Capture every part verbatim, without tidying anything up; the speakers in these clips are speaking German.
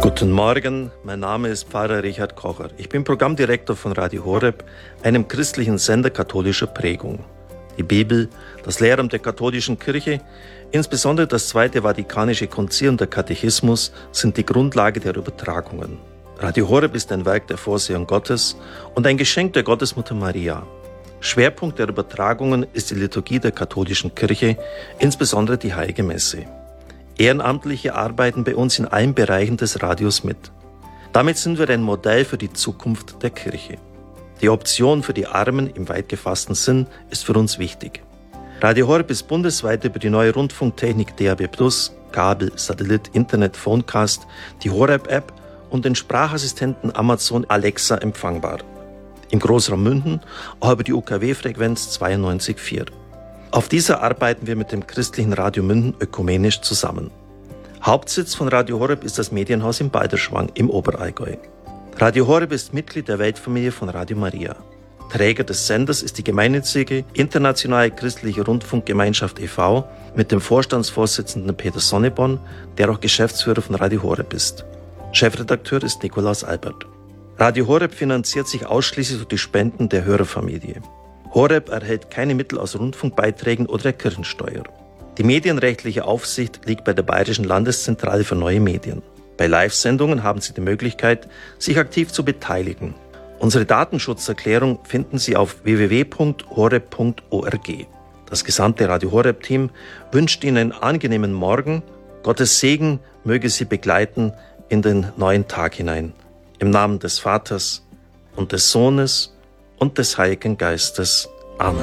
Guten Morgen, mein Name ist Pfarrer Richard Kocher. Ich bin Programmdirektor von Radio Horeb, einem christlichen Sender katholischer Prägung. Die Bibel, das Lehramt der katholischen Kirche, insbesondere das Zweite Vatikanische Konzil und der Katechismus sind die Grundlage der Übertragungen. Radio Horeb ist ein Werk der Vorsehung Gottes und ein Geschenk der Gottesmutter Maria. Schwerpunkt der Übertragungen ist die Liturgie der katholischen Kirche, insbesondere die Heilige Messe. Ehrenamtliche arbeiten bei uns in allen Bereichen des Radios mit. Damit sind wir ein Modell für die Zukunft der Kirche. Die Option für die Armen im weit gefassten Sinn ist für uns wichtig. Radio Horeb ist bundesweit über die neue Rundfunktechnik D A B plus, Kabel, Satellit, Internet, Phonecast, die Horeb-App und den Sprachassistenten Amazon Alexa empfangbar. Im Großraum München auch über die U K W-Frequenz zweiundneunzig Komma vier. Auf dieser arbeiten wir mit dem christlichen Radio München ökumenisch zusammen. Hauptsitz von Radio Horeb ist das Medienhaus in Balderschwang im Oberallgäu. Radio Horeb ist Mitglied der Weltfamilie von Radio Maria. Träger des Senders ist die gemeinnützige Internationale Christliche Rundfunkgemeinschaft e V mit dem Vorstandsvorsitzenden Peter Sonneborn, der auch Geschäftsführer von Radio Horeb ist. Chefredakteur ist Nikolaus Albert. Radio Horeb finanziert sich ausschließlich durch die Spenden der Hörerfamilie. Horeb erhält keine Mittel aus Rundfunkbeiträgen oder der Kirchensteuer. Die medienrechtliche Aufsicht liegt bei der Bayerischen Landeszentrale für neue Medien. Bei Live-Sendungen haben Sie die Möglichkeit, sich aktiv zu beteiligen. Unsere Datenschutzerklärung finden Sie auf w w w punkt horeb punkt org. Das gesamte Radio Horeb-Team wünscht Ihnen einen angenehmen Morgen. Gottes Segen möge Sie begleiten in den neuen Tag hinein. Im Namen des Vaters und des Sohnes und des Heiligen Geistes. Amen.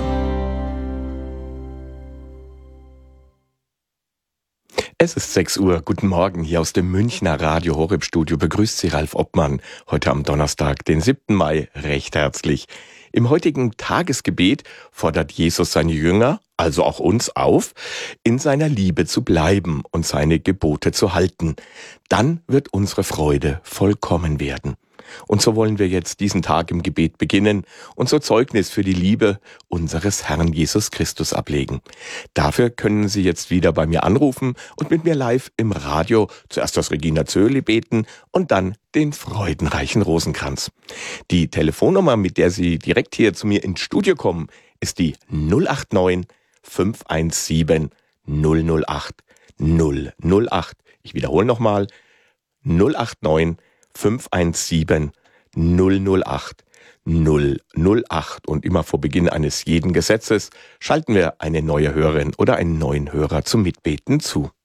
Es ist sechs Uhr. Guten Morgen. Hier aus dem Münchner Radio Horeb Studio begrüßt Sie Ralf Obmann. Heute am Donnerstag, den siebten Mai, recht herzlich. Im heutigen Tagesgebet fordert Jesus seine Jünger, also auch uns, auf, in seiner Liebe zu bleiben und seine Gebote zu halten. Dann wird unsere Freude vollkommen werden. Und so wollen wir jetzt diesen Tag im Gebet beginnen und so Zeugnis für die Liebe unseres Herrn Jesus Christus ablegen. Dafür können Sie jetzt wieder bei mir anrufen und mit mir live im Radio zuerst das Regina Zöli beten und dann den freudenreichen Rosenkranz. Die Telefonnummer, mit der Sie direkt hier zu mir ins Studio kommen, ist die null acht neun fünf eins sieben null null acht null null acht. Ich wiederhole nochmal null acht neun fünf eins sieben null null acht null null acht. Und immer vor Beginn eines jeden Gesetzes schalten wir eine neue Hörerin oder einen neuen Hörer zum Mitbeten zu.